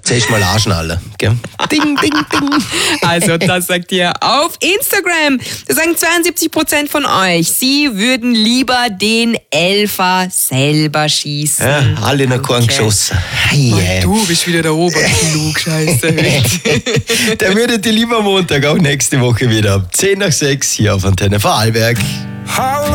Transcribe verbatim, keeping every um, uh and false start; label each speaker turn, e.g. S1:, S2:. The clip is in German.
S1: Zuerst mal anschnallen. Gell? Ding, ding, ding.
S2: Also, das sagt ihr auf Instagram. Da sagen zweiundsiebzig Prozent von euch, sie würden lieber den Elfer selber schießen.
S1: Ja, alle noch keinen geschossen. Hey,
S2: Du bist wieder der Oberklugscheißer.
S1: der würde die lieber Montag auch nächste Woche wieder ab zehn nach sechs hier auf Antenne Vorarlberg.